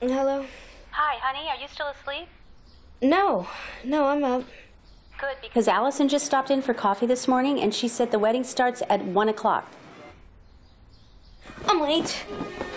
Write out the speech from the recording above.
Hello? Hi, honey. Are you still asleep? No, I'm up. Good, because Allison just stopped in for coffee this morning, and she said the wedding starts at 1 o'clock. I'm late.